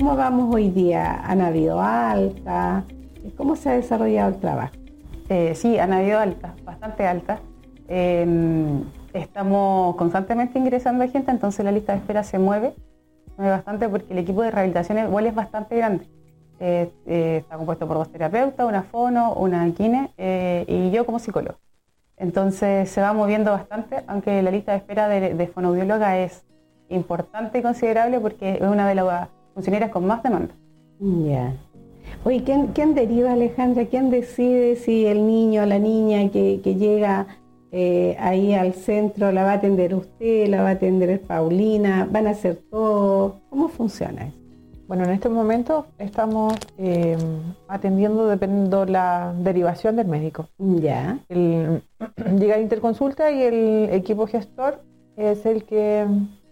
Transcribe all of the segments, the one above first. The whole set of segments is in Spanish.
¿Cómo vamos hoy día? ¿Han habido altas? ¿Cómo se ha desarrollado el trabajo? Sí, han habido altas, bastante altas. Estamos constantemente ingresando a gente, entonces la lista de espera se mueve bastante porque el equipo de rehabilitación igual es bastante grande. Está compuesto por 2 terapeutas, una fono, una kine y yo como psicólogo. Entonces se va moviendo bastante, aunque la lista de espera de fonoaudióloga es importante y considerable porque es una de las funcionarias con más demanda. Ya. Oye, ¿quién deriva, Alejandra? ¿Quién decide si el niño o la niña que llega ahí al centro la va a atender usted, la va a atender Paulina, van a hacer todo? ¿Cómo funciona eso? Bueno, en este momento estamos atendiendo dependiendo la derivación del médico. Ya. Llega a interconsulta y el equipo gestor es el que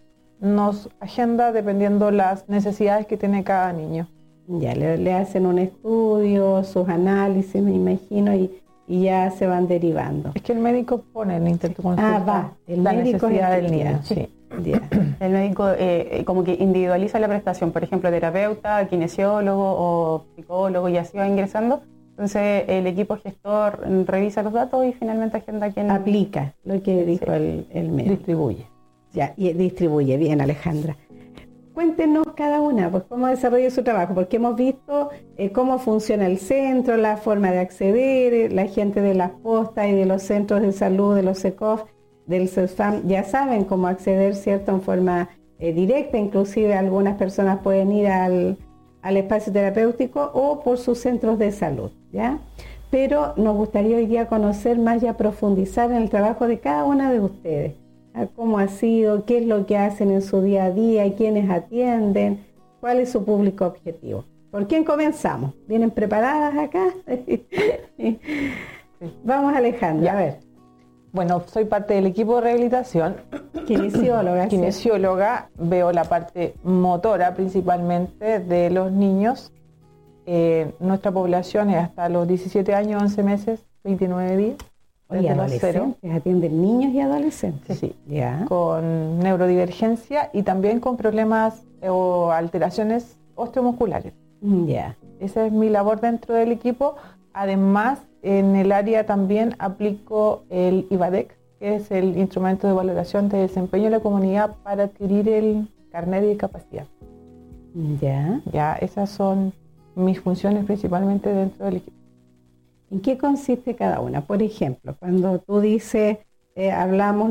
nos agenda dependiendo las necesidades que tiene cada niño. Ya, le hacen un estudio, sus análisis, me imagino, y ya se van derivando. Es que el médico pone en interconsulta la necesidad del niño. Sí. Yeah. El médico como que individualiza la prestación, por ejemplo, terapeuta, kinesiólogo o psicólogo, y así va ingresando. Entonces el equipo gestor revisa los datos y finalmente agenda quien aplica lo que dijo el médico. Distribuye. Ya, y distribuye. Bien, Alejandra. Cuéntenos cada una, pues cómo desarrolla su trabajo, porque hemos visto cómo funciona el centro, la forma de acceder, la gente de las postas y de los centros de salud, de los SECOF, del CESFAM, ya saben cómo acceder, ¿cierto?, en forma directa. Inclusive algunas personas pueden ir al espacio terapéutico o por sus centros de salud, ¿ya? Pero nos gustaría hoy día conocer más y profundizar en el trabajo de cada una de ustedes. ¿Cómo ha sido? ¿Qué es lo que hacen en su día a día? ¿Quiénes atienden? ¿Cuál es su público objetivo? ¿Por quién comenzamos? ¿Vienen preparadas acá? Sí. Vamos, Alejandra, a ver. Bueno, soy parte del equipo de rehabilitación. Kinesióloga. Kinesióloga, veo la parte motora principalmente de los niños. Nuestra población es hasta los 17 años, 11 meses, 29 días. Y adolescentes, atienden niños y adolescentes. Sí, ya. Con neurodivergencia y también con problemas o alteraciones osteomusculares. Ya. Esa es mi labor dentro del equipo. Además, en el área también aplico el IVADEC, que es el instrumento de valoración de desempeño de la comunidad para adquirir el carnet de discapacidad. Ya. Ya, esas son mis funciones principalmente dentro del equipo. ¿En qué consiste cada una? Por ejemplo, cuando tú dices, hablamos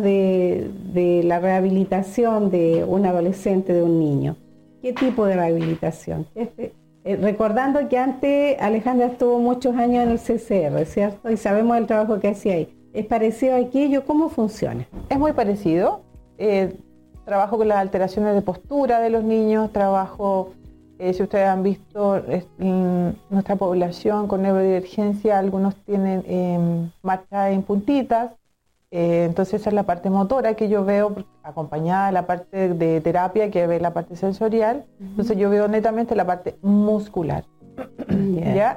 de la rehabilitación de un adolescente, de un niño, ¿qué tipo de rehabilitación? Recordando que antes Alejandra estuvo muchos años en el CCR, ¿cierto? Y sabemos el trabajo que hacía ahí. ¿Es parecido a aquello? ¿Cómo funciona? Es muy parecido. Trabajo con las alteraciones de postura de los niños, trabajo... si ustedes han visto nuestra población con neurodivergencia, algunos tienen marcha en puntitas, entonces esa es la parte motora que yo veo acompañada de la parte de terapia que ve la parte sensorial. Entonces yo veo netamente la parte muscular. ¿Ya?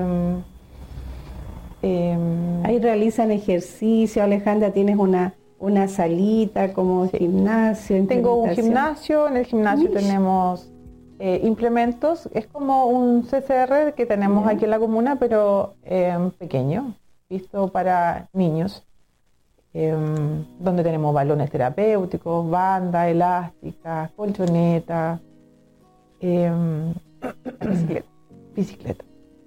Ahí realizan ejercicio. Alejandra, tienes una salita como gimnasio. Tengo un gimnasio, en el gimnasio tenemos implementos, es como un CCR que tenemos aquí en la comuna, pero pequeño, visto para niños, donde tenemos balones terapéuticos, bandas elásticas, colchonetas, bicicleta.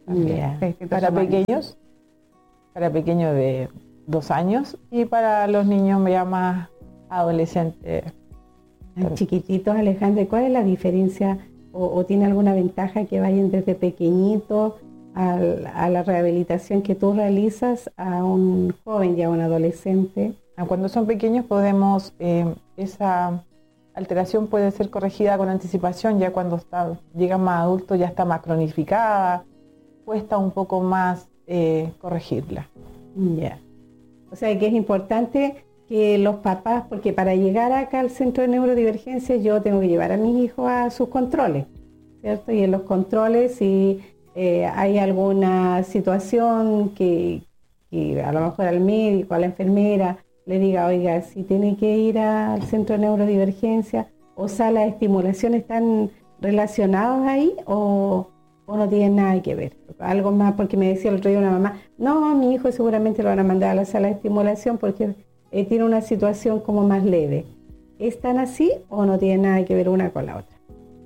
Para pequeños de 2 años y para los niños ya más adolescentes. Chiquititos, Alejandra, ¿cuál es la diferencia o tiene alguna ventaja que vayan desde pequeñitos a la rehabilitación que tú realizas a un joven y a un adolescente? Cuando son pequeños podemos, esa alteración puede ser corregida con anticipación, ya cuando llegan más adultos ya está más cronificada, cuesta un poco más corregirla. Ya. O sea que es importante que los papás, porque para llegar acá al centro de neurodivergencia yo tengo que llevar a mis hijos a sus controles, ¿cierto? Y en los controles si hay alguna situación que a lo mejor al médico, a la enfermera, le diga, oiga, si tiene que ir al centro de neurodivergencia o sala de estimulación, están relacionados ahí o no tienen nada que ver? Algo más, porque me decía el otro día una mamá, no, mi hijo seguramente lo van a mandar a la sala de estimulación porque tiene una situación como más leve. ¿Es tan así o no tiene nada que ver una con la otra?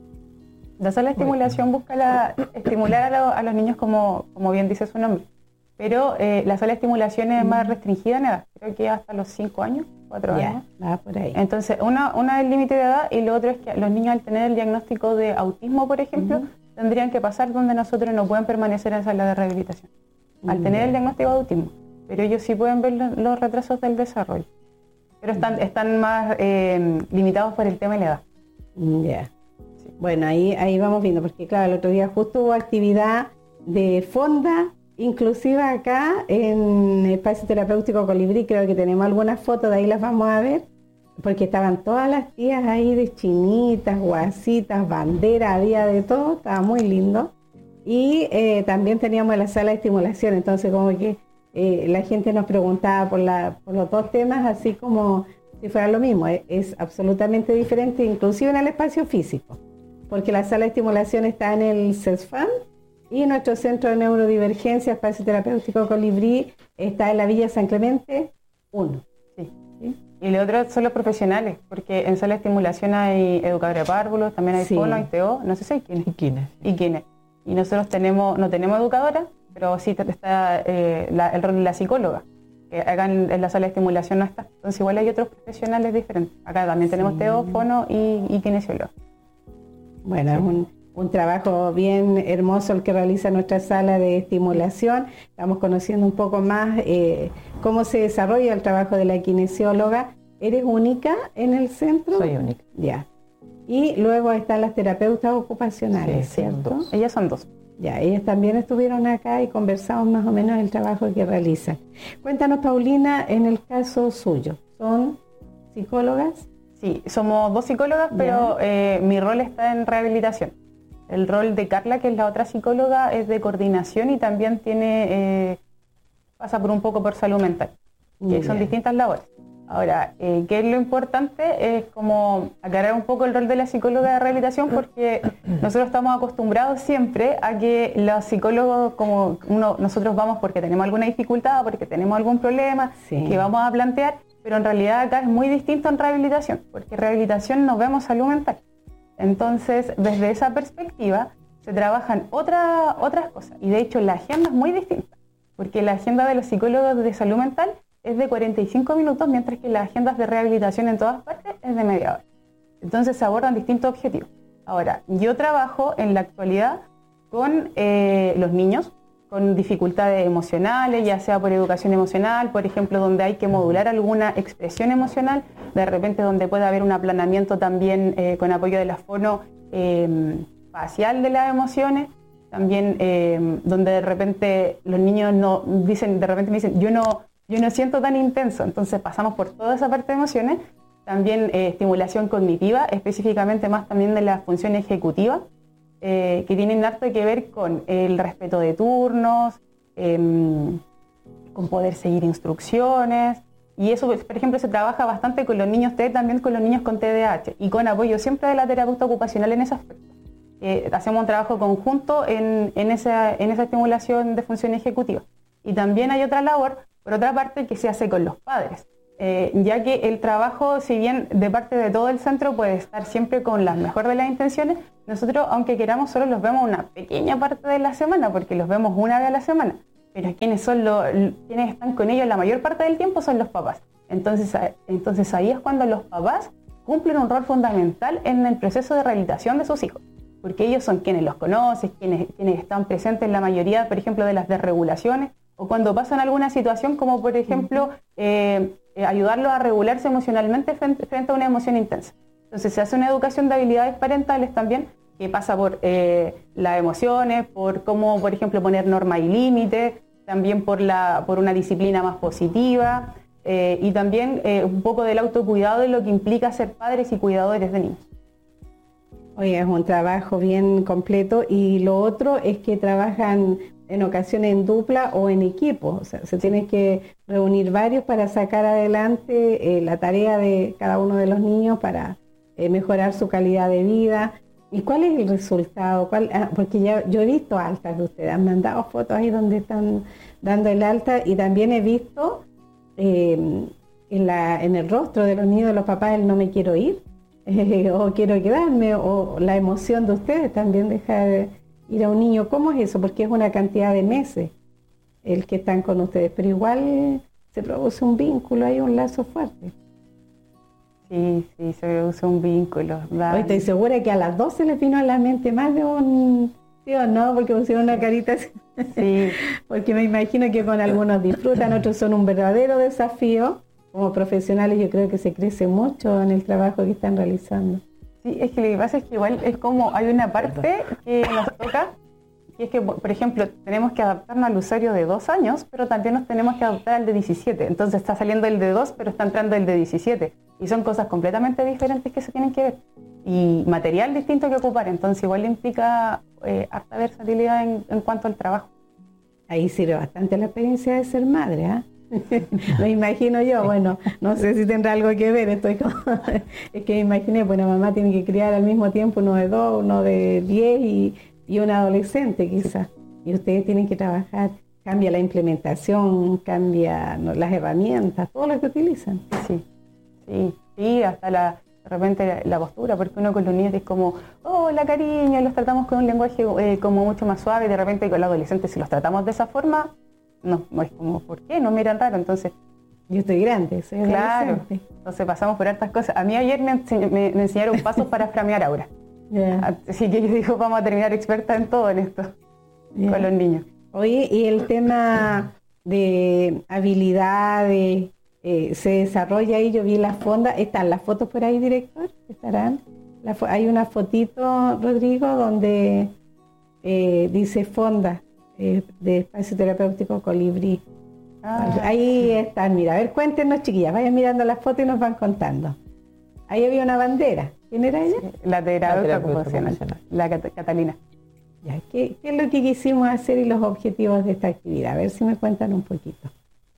La sala de estimulación busca estimular a los niños como bien dice su nombre, pero la sala de estimulación es más restringida en edad, creo que hasta los 5 años, 4 años. Va por ahí. Entonces, una es el límite de edad y lo otro es que los niños al tener el diagnóstico de autismo, por ejemplo, tendrían que pasar donde nosotros no pueden permanecer en sala de rehabilitación, al tener el diagnóstico de autismo, pero ellos sí pueden ver los retrasos del desarrollo, pero están más limitados por el tema de la edad. Ya. Bueno, ahí vamos viendo, porque claro, el otro día justo hubo actividad de fonda inclusiva acá en el Espacio Terapéutico Colibrí, creo que tenemos algunas fotos, de ahí las vamos a ver, porque estaban todas las tías ahí de chinitas, guasitas, banderas, había de todo, estaba muy lindo. Y también teníamos la sala de estimulación, entonces como que la gente nos preguntaba por los dos temas, así como si fuera lo mismo, es absolutamente diferente, inclusive en el espacio físico, porque la sala de estimulación está en el CESFAM y nuestro centro de neurodivergencia, Espacio Terapéutico Colibrí, está en la Villa San Clemente 1. Sí. Y lo otro son los profesionales, porque en sala de estimulación hay educadores de párvulos, también hay fono, hay TO, no sé si hay kines. Y nosotros no tenemos educadora, pero sí está el rol de la psicóloga, que acá en la sala de estimulación no está. Entonces igual hay otros profesionales diferentes. Acá también tenemos TO, fono y kinesiólogo. Bueno, es un trabajo bien hermoso el que realiza nuestra sala de estimulación. Estamos conociendo un poco más cómo se desarrolla el trabajo de la kinesióloga. ¿Eres única en el centro? Soy única. Ya. Y luego están las terapeutas ocupacionales, sí, ¿cierto? Ellas son 2. Ya, ellas también estuvieron acá y conversamos más o menos el trabajo que realizan. Cuéntanos, Paulina, en el caso suyo, ¿son psicólogas? Sí, somos 2 psicólogas, pero mi rol está en rehabilitación. El rol de Carla, que es la otra psicóloga, es de coordinación y también pasa por un poco por salud mental, que son distintas labores. Ahora, ¿qué es lo importante? Es como aclarar un poco el rol de la psicóloga de rehabilitación, porque nosotros estamos acostumbrados siempre a que los psicólogos, nosotros vamos porque tenemos alguna dificultad, porque tenemos algún problema que vamos a plantear, pero en realidad acá es muy distinto en rehabilitación, porque en rehabilitación nos vemos salud mental. Entonces, desde esa perspectiva, se trabajan otras cosas. Y de hecho, la agenda es muy distinta, porque la agenda de los psicólogos de salud mental es de 45 minutos, mientras que las agendas de rehabilitación en todas partes es de media hora. Entonces, se abordan distintos objetivos. Ahora, yo trabajo en la actualidad con los niños con dificultades emocionales, ya sea por educación emocional, por ejemplo, donde hay que modular alguna expresión emocional, de repente donde puede haber un aplanamiento también con apoyo de la fono facial de las emociones, también donde de repente los niños me dicen, yo no siento tan intenso, entonces pasamos por toda esa parte de emociones, también estimulación cognitiva, específicamente más también de la función ejecutiva, que tienen harto que ver con el respeto de turnos, con poder seguir instrucciones, y eso, por ejemplo, se trabaja bastante con los niños TEA, también con los niños con TDAH, y con apoyo siempre de la terapeuta ocupacional en ese aspecto. Hacemos un trabajo conjunto en esa estimulación de función ejecutiva. Y también hay otra labor, por otra parte, que se hace con los padres. Ya que el trabajo, si bien de parte de todo el centro puede estar siempre con la mejor de las intenciones, nosotros, aunque queramos, solo los vemos una pequeña parte de la semana, porque los vemos una vez a la semana, pero quienes están con ellos la mayor parte del tiempo son los papás. Entonces ahí es cuando los papás cumplen un rol fundamental en el proceso de rehabilitación de sus hijos, porque ellos son quienes los conocen, quienes están presentes en la mayoría, por ejemplo, de las desregulaciones, o cuando pasan alguna situación como, por ejemplo, ayudarlos a regularse emocionalmente frente a una emoción intensa. Entonces se hace una educación de habilidades parentales también, que pasa por las emociones, por cómo, por ejemplo, poner normas y límites, también por una disciplina más positiva, y también un poco del autocuidado de lo que implica ser padres y cuidadores de niños. Oye, es un trabajo bien completo, y lo otro es que trabajan en ocasiones en dupla o en equipo, o sea, se tienen que reunir varios para sacar adelante la tarea de cada uno de los niños para mejorar su calidad de vida. ¿Y cuál es el resultado? Porque yo he visto altas de ustedes, han mandado fotos ahí donde están dando el alta y también he visto en el rostro de los niños de los papás el no me quiero ir o quiero quedarme o la emoción de ustedes también dejar ir a un niño. ¿Cómo es eso? Porque es una cantidad de meses el que están con ustedes, pero igual se produce un vínculo, hay un lazo fuerte. Sí, se produce un vínculo. Hoy estoy segura que a las 12 les vino a la mente más de un... ¿Sí o no? Porque pusieron una carita así. Sí. Porque me imagino que con algunos disfrutan, otros son un verdadero desafío. Como profesionales yo creo que se crece mucho en el trabajo que están realizando. Sí, es que lo que pasa es que igual es como hay una parte que nos toca, y es que, por ejemplo, tenemos que adaptarnos al usuario de 2 años, pero también nos tenemos que adaptar al de 17. Entonces está saliendo el de 2, pero está entrando el de 17. Y son cosas completamente diferentes que se tienen que ver. Y material distinto que ocupar. Entonces igual implica harta versatilidad en cuanto al trabajo. Ahí sirve bastante la experiencia de ser madre, ¿ah? Me imagino yo, bueno, no sé si tendrá algo que ver, es que me imaginé, bueno, mamá tiene que criar al mismo tiempo uno de 2, uno de 10 y un adolescente quizás, y ustedes tienen que trabajar, cambia la implementación, cambia las herramientas, todo lo que utilizan. Sí, hasta de repente la postura, porque uno con los niños es como, hola cariño, los tratamos con un lenguaje como mucho más suave, y de repente con los adolescentes si los tratamos de esa forma, no, es como, ¿por qué? Nos miran raro, entonces... Yo estoy grande, soy adolescente. Entonces pasamos por hartas cosas. A mí ayer me enseñaron pasos para framear ahora. Yeah. Así que yo digo, vamos a terminar experta en todo en esto, con los niños. Oye, y el tema de habilidades, se desarrolla ahí, yo vi las fondas, ¿están las fotos por ahí, director? ¿Estarán? Hay una fotito, Rodrigo, donde dice fonda. De espacio terapéutico Colibrí. Ahí están, mira, a ver, cuéntenos chiquillas, vayan mirando las fotos y nos van contando. Ahí había una bandera, ¿quién era ella? Sí, la terapeuta ocupacional, la Catalina. Ya, ¿qué es lo que quisimos hacer y los objetivos de esta actividad? A ver si me cuentan un poquito.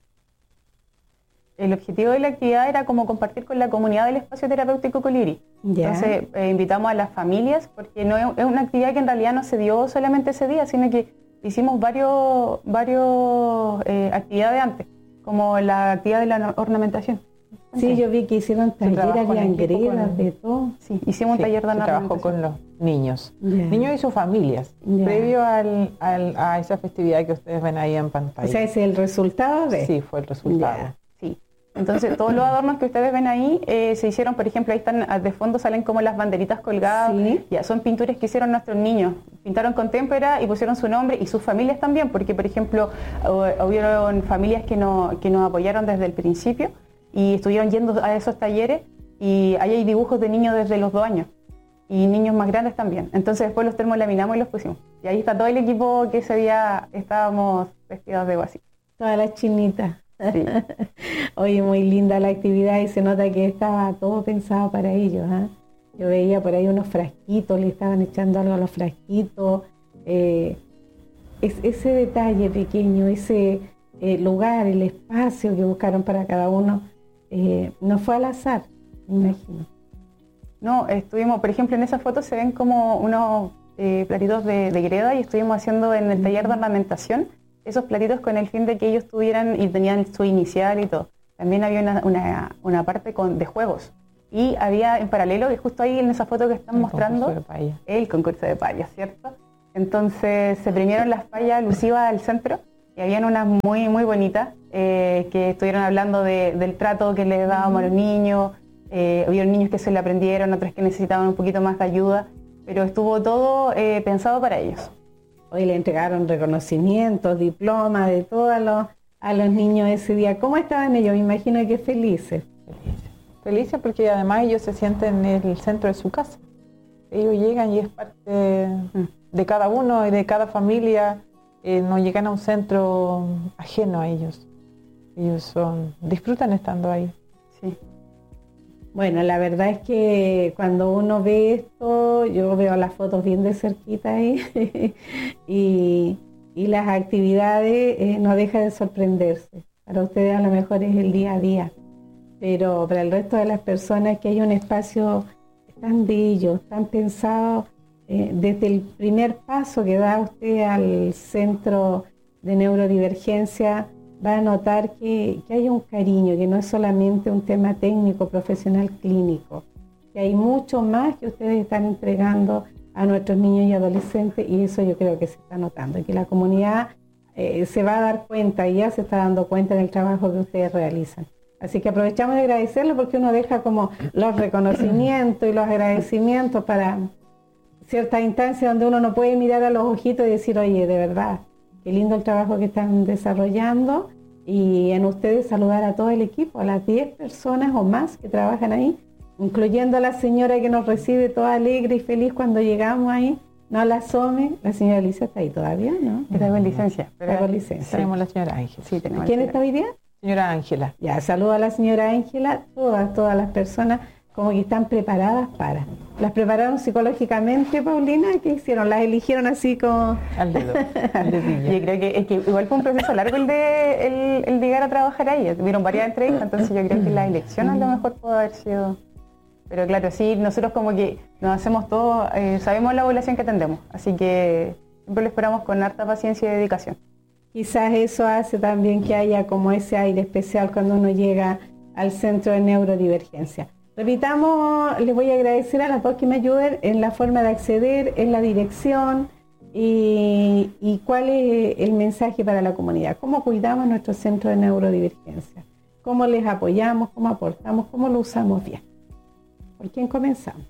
El objetivo de la actividad era como compartir con la comunidad del espacio terapéutico Colibrí. Ya. Entonces invitamos a las familias, porque no es una actividad que en realidad no se dio solamente ese día, sino que hicimos varios actividades antes, como la actividad de la ornamentación. Sí, yo vi que hicieron talleres, habían gredas, de todo. Sí, hicimos un taller de ornamentación. Trabajó con los niños, niños y sus familias, previo a esa festividad que ustedes ven ahí en pantalla. O sea, ¿ese es el resultado de...? Sí, fue el resultado. Sí. Entonces, todos los adornos que ustedes ven ahí se hicieron, por ejemplo, ahí están, de fondo salen como las banderitas colgadas. Sí. Ya, son pinturas que hicieron nuestros niños. Pintaron con témpera y pusieron su nombre y sus familias también, porque, por ejemplo, hubieron familias que nos apoyaron desde el principio y estuvieron yendo a esos talleres, y ahí hay dibujos de niños desde los 2 años y niños más grandes también. Entonces después los termolaminamos y los pusimos. Y ahí está todo el equipo que ese día estábamos vestidos de así. Todas las chinitas. Sí. Oye, muy linda la actividad y se nota que estaba todo pensado para ellos, ¿eh? Yo veía por ahí unos frasquitos, le estaban echando algo a los frasquitos. Ese detalle pequeño, ese lugar, el espacio que buscaron para cada uno, no fue al azar, me imagino. No, estuvimos, por ejemplo, en esa foto se ven como unos platitos de greda, y estuvimos haciendo en el taller de ornamentación esos platitos con el fin de que ellos tuvieran y tenían su inicial y todo. También había una parte de juegos. Y había en paralelo, que justo ahí en esa foto que están mostrando, el concurso de payas, ¿cierto? Entonces se premiaron las payas alusivas al centro, y habían unas muy, muy bonitas, que estuvieron hablando del trato que les dábamos a los niños. Hubieron niños que se le aprendieron, otros que necesitaban un poquito más de ayuda, pero estuvo todo pensado para ellos. Hoy le entregaron reconocimientos, diplomas, de todo a los niños ese día. ¿Cómo estaban ellos? Me imagino que felices. Felices porque además ellos se sienten en el centro de su casa. Ellos llegan y es parte de cada uno y de cada familia. No llegan a un centro ajeno a ellos. Ellos disfrutan estando ahí. Sí. Bueno, la verdad es que cuando uno ve esto, yo veo las fotos bien de cerquita ahí y las actividades, no deja de sorprenderse. Para ustedes a lo mejor es el día a día, pero para el resto de las personas que hay un espacio tan de ellos, tan pensado desde el primer paso que da usted al centro de neurodivergencia, va a notar que hay un cariño, que no es solamente un tema técnico, profesional, clínico, que hay mucho más que ustedes están entregando a nuestros niños y adolescentes, y eso yo creo que se está notando, que la comunidad se va a dar cuenta y ya se está dando cuenta del trabajo que ustedes realizan. Así que aprovechamos de agradecerlo, porque uno deja como los reconocimientos y los agradecimientos para ciertas instancias donde uno no puede mirar a los ojitos y decir, oye, de verdad, qué lindo el trabajo que están desarrollando, y en ustedes saludar a todo el equipo, a las 10 personas o más que trabajan ahí, incluyendo a la señora que nos recibe toda alegre y feliz cuando llegamos ahí. No la asome, la señora Alicia está ahí todavía, ¿no? Está con licencia. Está con licencia. Tenemos la señora Ángela. Sí, tenemos. ¿Quién está hoy día? Señora Ángela. Ya, saludo a la señora Ángela, todas las personas como que están preparadas para. ¿Las prepararon psicológicamente, Paulina? ¿Qué hicieron? ¿Las eligieron así como...? Al dedo, al dedillo. Yo creo que igual fue un proceso largo el de llegar a trabajar ahí. Tuvieron varias entrevistas, entonces yo creo que la elección a lo mejor pudo haber sido... Pero claro, sí, nosotros como que nos hacemos todo, sabemos la población que atendemos, así que siempre lo esperamos con harta paciencia y dedicación. Quizás eso hace también que haya como ese aire especial cuando uno llega al centro de neurodivergencia. Repitamos, les voy a agradecer a las dos que me ayuden en la forma de acceder, en la dirección y cuál es el mensaje para la comunidad. ¿Cómo cuidamos nuestro centro de neurodivergencia? ¿Cómo les apoyamos? ¿Cómo aportamos? ¿Cómo lo usamos bien? ¿Por quién comenzamos?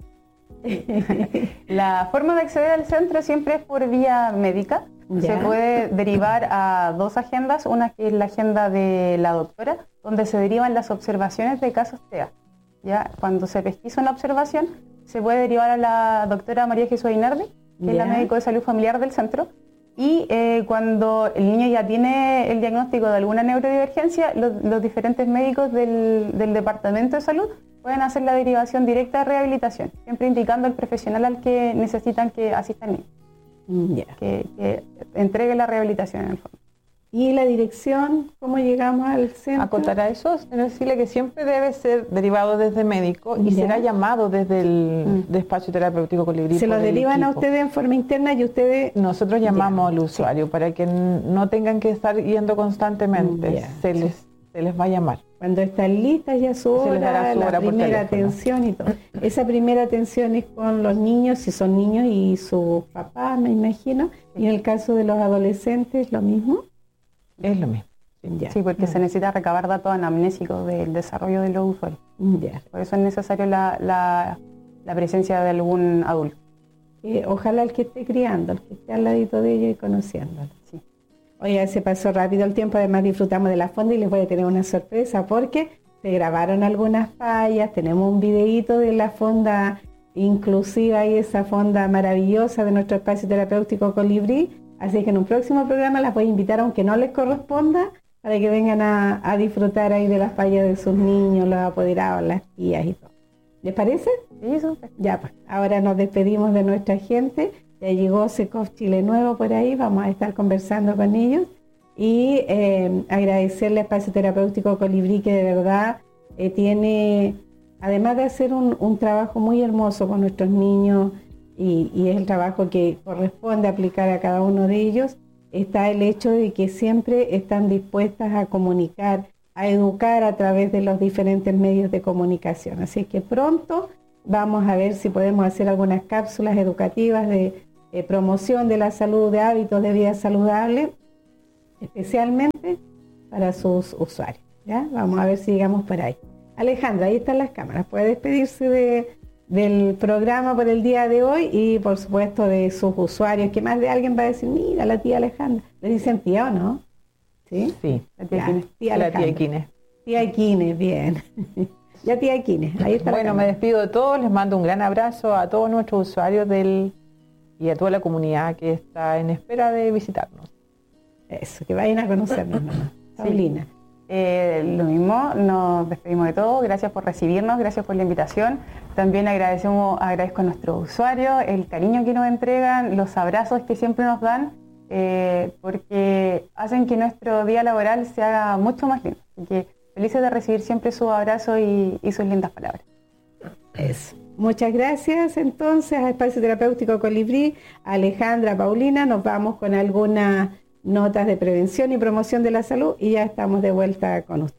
La forma de acceder al centro siempre es por vía médica. Ya. Se puede derivar a dos agendas, una que es la agenda de la doctora, donde se derivan las observaciones de casos TEA. ¿Ya? Cuando se pesquisa una observación, se puede derivar a la doctora María Jesús Ainardi, que es la médico de salud familiar del centro. Y cuando el niño ya tiene el diagnóstico de alguna neurodivergencia, los diferentes médicos del departamento de salud pueden hacer la derivación directa de rehabilitación, siempre indicando al profesional al que necesitan que asista al niño, que entregue la rehabilitación en el fondo. ¿Y la dirección? ¿Cómo llegamos al centro? Acotar a eso, decirle que siempre debe ser derivado desde médico y será llamado desde el despacho terapéutico Colibrí. ¿Se lo derivan a ustedes en forma interna y ustedes...? Nosotros llamamos al usuario para que no tengan que estar yendo constantemente, se les va a llamar. Cuando están listas ya su Se les dará su hora, hora la por primera teléfono. atención y todo. Esa primera atención es con los niños, si son niños, y sus papás, me imagino. Y en el caso de los adolescentes, ¿lo mismo? Es lo mismo. Ya. Sí, porque se necesita recabar datos anamnésicos del desarrollo de los usuarios. Ya. Por eso es necesario la presencia de algún adulto. Ojalá el que esté criando, el que esté al ladito de ellos y conociéndolo. Sí. Oiga, se pasó rápido el tiempo, además disfrutamos de la fonda y les voy a tener una sorpresa porque se grabaron algunas fallas, tenemos un videíto de la fonda inclusiva y esa fonda maravillosa de nuestro espacio terapéutico Colibrí, así que en un próximo programa las voy a invitar, aunque no les corresponda, para que vengan a disfrutar ahí de las fallas de sus niños, los apoderados, las tías y todo. ¿Les parece? Sí, súper. Ya, pues, ahora nos despedimos de nuestra gente. Ya llegó Secov Chile Nuevo por ahí, vamos a estar conversando con ellos y agradecerle al Espacio Terapéutico Colibrí, que de verdad tiene, además de hacer un trabajo muy hermoso con nuestros niños y es el trabajo que corresponde aplicar a cada uno de ellos, está el hecho de que siempre están dispuestas a comunicar, a educar a través de los diferentes medios de comunicación. Así que pronto vamos a ver si podemos hacer algunas cápsulas educativas de promoción de la salud, de hábitos de vida saludable, especialmente para sus usuarios. ¿Ya? Vamos a ver si llegamos por ahí. Alejandra, ahí están las cámaras. Puede despedirse del programa por el día de hoy y, por supuesto, de sus usuarios, que más de alguien va a decir, mira, la tía Alejandra. ¿Le dicen tía o no? ¿Sí? Sí, La tía Quines. Tía la Alejandra. tía Quines. Tía Quines, bien. Ya tía Quines, ahí está. Bueno, me despido de todos, les mando un gran abrazo a todos nuestros usuarios y a toda la comunidad que está en espera de visitarnos. Eso, que vayan a conocernos, mamá. Paulina. Lo mismo, nos despedimos de todo, gracias por recibirnos, gracias por la invitación. También agradezco a nuestros usuarios el cariño que nos entregan, los abrazos que siempre nos dan, porque hacen que nuestro día laboral se haga mucho más lindo. Así que felices de recibir siempre sus abrazos y sus lindas palabras. Eso. Muchas gracias entonces a Espacio Terapéutico Colibrí, Alejandra, Paulina. Nos vamos con algunas notas de prevención y promoción de la salud y ya estamos de vuelta con ustedes.